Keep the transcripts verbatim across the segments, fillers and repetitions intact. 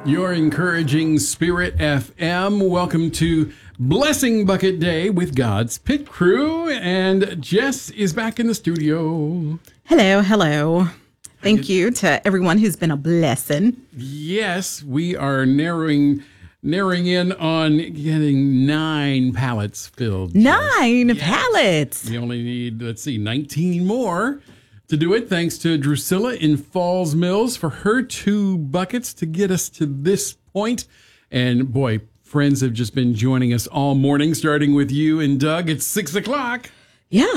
You're encouraging Spirit F M. Welcome to Blessing Bucket Day with God's Pit Crew. And Jess is back in the studio. Hello, hello. Thank you to everyone who's been a blessing. Yes, we are narrowing narrowing in on getting nine pallets filled. Nine yes. pallets. We only need, let's see, nineteen more to do it. Thanks to Drusilla in Falls Mills for her two buckets to get us to this point. And boy, friends have just been joining us all morning, starting with you and Doug at six o'clock. Yeah.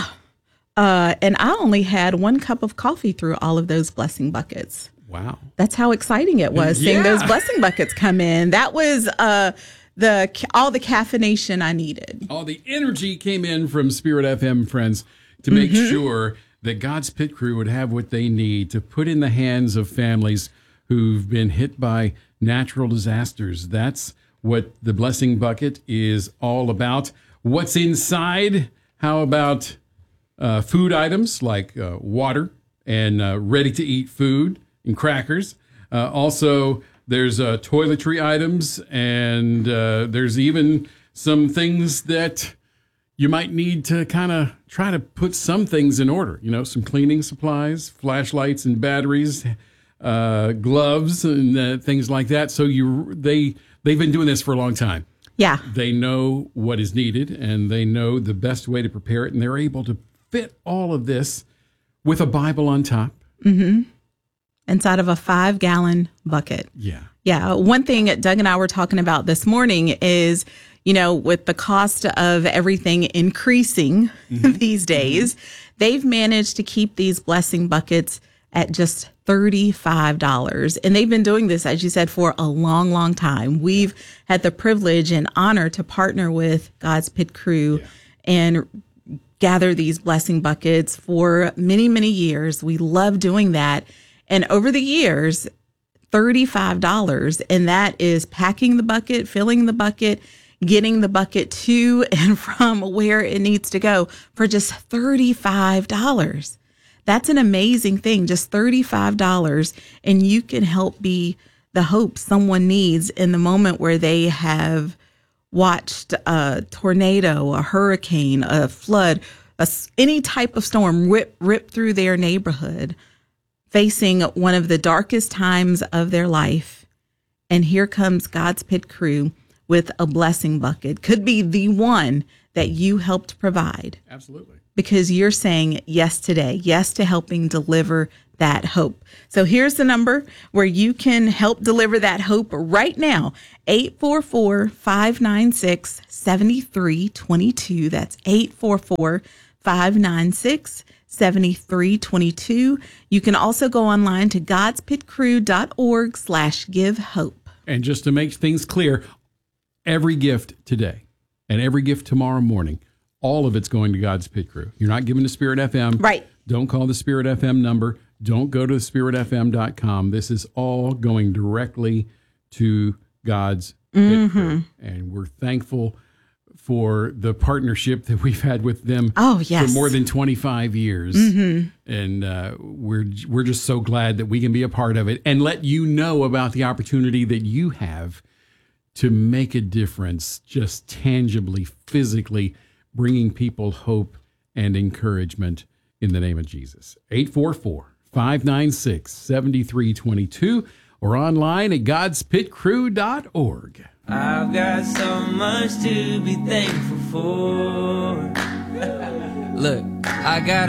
Uh, and I only had one cup of coffee through all of those blessing buckets. Wow. That's how exciting it was seeing yeah. those blessing buckets come in. That was uh, the all the caffeination I needed. All the energy came in from Spirit F M, friends, to make mm-hmm. sure that God's Pit Crew would have what they need to put in the hands of families who've been hit by natural disasters. That's what the Blessing Bucket is all about. What's inside? How about uh, food items like uh, water and uh, ready-to-eat food and crackers? Uh, also, there's uh, toiletry items, and uh, there's even some things that you might need to kind of try to put some things in order, you know, some cleaning supplies, flashlights and batteries, uh, gloves and uh, things like that. So you, they, they've been doing this for a long time. Yeah. They know what is needed and they know the best way to prepare it. And they're able to fit all of this with a Bible on top. Mm-hmm. Inside of a five gallon bucket. Yeah. Yeah. One thing Doug and I were talking about this morning is, you know, with the cost of everything increasing mm-hmm. these days, mm-hmm. they've managed to keep these blessing buckets at just thirty-five dollars. And they've been doing this, as you said, for a long, long time. We've had the privilege and honor to partner with God's Pit Crew yeah. and gather these blessing buckets for many, many years. We love doing that. And over the years, thirty-five dollars, and that is packing the bucket, filling the bucket, getting the bucket to and from where it needs to go for just thirty-five dollars. That's an amazing thing, just thirty-five dollars, and you can help be the hope someone needs in the moment where they have watched a tornado, a hurricane, a flood, a, any type of storm rip, rip through their neighborhood, facing one of the darkest times of their life. And here comes God's Pit Crew with a blessing bucket. Could be the one that you helped provide. Absolutely. Because you're saying yes today, yes to helping deliver that hope. So here's the number where you can help deliver that hope right now. eight four four, five nine six, seven three two two. That's eight four four, five nine six, seven three two two. You can also go online to godspitcrew.org slash give hope. And just to make things clear, every gift today and every gift tomorrow morning, all of it's going to God's Pit Crew. You're not giving to Spirit F M. Right. Don't call the Spirit F M number. Don't go to spirit f m dot com. This is all going directly to God's mm-hmm. Pit Crew. And we're thankful for the partnership that we've had with them oh, yes. for more than twenty-five years. Mm-hmm. And uh, we're we're just so glad that we can be a part of it and let you know about the opportunity that you have to make a difference, just tangibly, physically, bringing people hope and encouragement in the name of Jesus. eight four four, five nine six, seven three two two or online at godspitcrew dot org. I've got so much to be thankful for. Look, I got